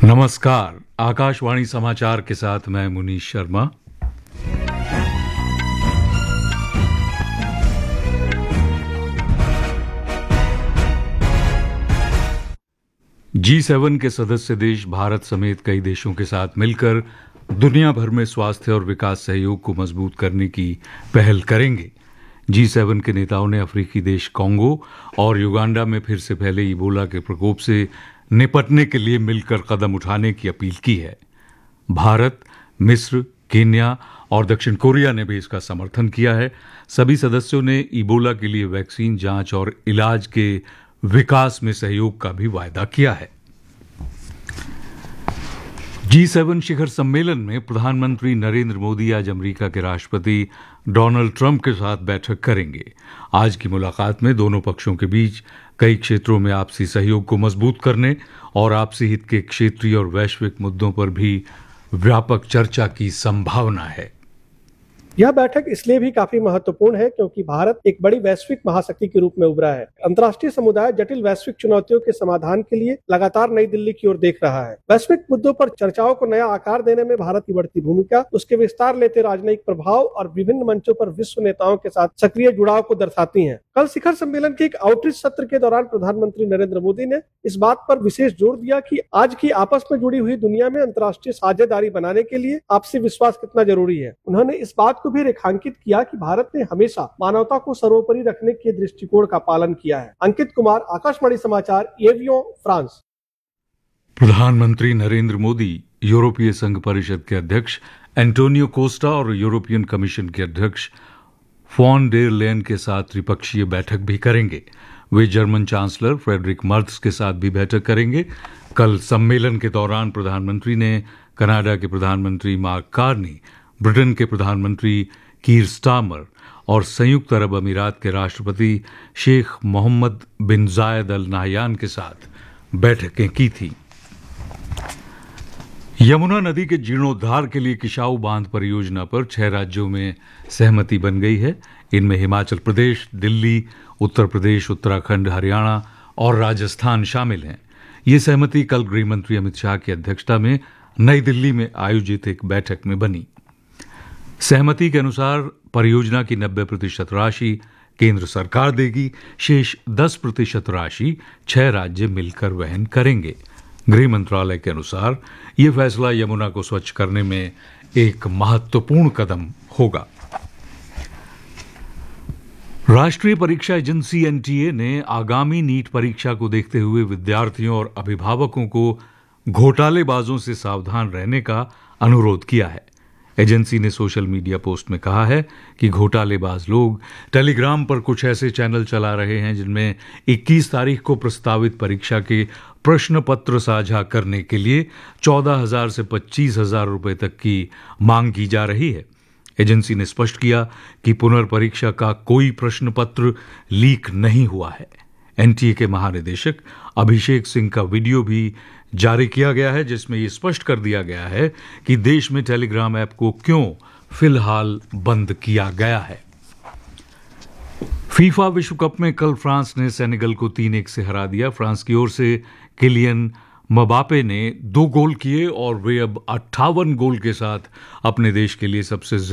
नमस्कार। आकाशवाणी समाचार के साथ मैं मुनीश शर्मा। G7 के सदस्य देश भारत समेत कई देशों के साथ मिलकर दुनिया भर में स्वास्थ्य और विकास सहयोग को मजबूत करने की पहल करेंगे। G7 के नेताओं ने अफ्रीकी देश कांगो और युगांडा में फिर से फैले इबोला के प्रकोप से निपटने के लिए मिलकर कदम उठाने की अपील की है। भारत, मिस्र, केन्या और दक्षिण कोरिया ने भी इसका समर्थन किया है। सभी सदस्यों ने इबोला के लिए वैक्सीन जांच और इलाज के विकास में सहयोग का भी वायदा किया है। G7 शिखर सम्मेलन में प्रधानमंत्री नरेंद्र मोदी आज अमेरिका के राष्ट्रपति डोनाल्ड ट्रंप के साथ बैठक करेंगे। आज की मुलाकात में दोनों पक्षों के बीच कई क्षेत्रों में आपसी सहयोग को मजबूत करने और आपसी हित के क्षेत्रीय और वैश्विक मुद्दों पर भी व्यापक चर्चा की संभावना है। यह बैठक इसलिए भी काफी महत्वपूर्ण है क्योंकि भारत एक बड़ी वैश्विक महाशक्ति के रूप में उभरा है। अंतर्राष्ट्रीय समुदाय जटिल वैश्विक चुनौतियों के समाधान के लिए लगातार नई दिल्ली की ओर देख रहा है। वैश्विक मुद्दों पर चर्चाओं को नया आकार देने में भारत की बढ़ती भूमिका, उसके विस्तार लेते राजनयिक प्रभाव और विभिन्न मंचों पर विश्व नेताओं के साथ सक्रिय जुड़ाव को दर्शाती है। कल शिखर सम्मेलन के एक आउटरीच सत्र के दौरान प्रधानमंत्री नरेंद्र मोदी ने इस बात पर विशेष जोर दिया कि आज की आपस में जुड़ी हुई दुनिया में अंतर्राष्ट्रीय साझेदारी बनाने के लिए आपसी विश्वास कितना जरूरी है। उन्होंने इस बात को भी रेखांकित किया कि भारत ने हमेशा मानवता को सर्वोपरि रखने के दृष्टिकोण का पालन किया है। अंकित कुमार, आकाशवाणी समाचार, एवियों, फ्रांस। प्रधानमंत्री नरेंद्र मोदी यूरोपीय संघ परिषद के अध्यक्ष एंटोनियो कोस्टा और यूरोपियन कमीशन के अध्यक्ष फॉन डेर लेयन के साथ त्रिपक्षीय बैठक भी करेंगे। वे जर्मन चांसलर फ्रेडरिक मर्ज के साथ भी बैठक करेंगे। कल सम्मेलन के दौरान प्रधानमंत्री ने कनाडा के प्रधानमंत्री मार्क कार्नी, ब्रिटेन के प्रधानमंत्री कीर स्टारमर और संयुक्त अरब अमीरात के राष्ट्रपति शेख मोहम्मद बिन जायद अल नाहयान के साथ बैठकें की थी। यमुना नदी के जीर्णोद्धार के लिए किशाऊ बांध परियोजना पर 6 राज्यों में सहमति बन गई है। इनमें हिमाचल प्रदेश, दिल्ली, उत्तर प्रदेश, उत्तराखंड, हरियाणा और राजस्थान शामिल हैं। ये सहमति कल गृह मंत्री अमित शाह की अध्यक्षता में नई दिल्ली में आयोजित एक बैठक में बनी। सहमति के अनुसार परियोजना की 90% राशि केंद्र सरकार देगी, शेष 10% राशि 6 राज्य मिलकर वहन करेंगे। गृह मंत्रालय के अनुसार यह फैसला यमुना को स्वच्छ करने में एक महत्वपूर्ण कदम होगा। राष्ट्रीय परीक्षा एजेंसी एनटीए ने आगामी नीट परीक्षा को देखते हुए विद्यार्थियों और अभिभावकों को घोटालेबाजों से सावधान रहने का अनुरोध किया है। एजेंसी ने सोशल मीडिया पोस्ट में कहा है कि घोटालेबाज लोग टेलीग्राम पर कुछ ऐसे चैनल चला रहे हैं जिनमें 21 तारीख को प्रस्तावित परीक्षा के प्रश्न पत्र साझा करने के लिए 14,000 से 25,000 रुपए तक की मांग की जा रही है। एजेंसी ने स्पष्ट किया कि पुनर्परीक्षा का कोई प्रश्न पत्र लीक नहीं हुआ है। एनटीए के महानिदेशक अभिषेक सिंह का वीडियो भी जारी किया गया है जिसमें यह स्पष्ट कर दिया गया है कि देश में टेलीग्राम ऐप को क्यों फिलहाल बंद किया गया है। फीफा विश्व कप में कल फ्रांस ने सेनेगल को 3-1 से हरा दिया। फ्रांस की ओर से किलियन मबापे ने 2 गोल किए और वे अब 58 गोल के साथ अपने देश के लिए सबसे